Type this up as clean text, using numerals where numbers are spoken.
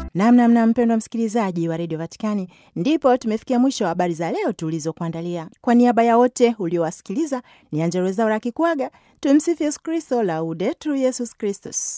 Namna mpendwa msikilizaji wa redio Vatikani, ndipo tumefikia mwisho wa habari za leo tulizokuandalia. Kwa niaba ya wote uliowasikiliza, ni Angella Rwezaura akikuaga. Tumsifu Yesu Kristo, Laudetur Yesus Kristus.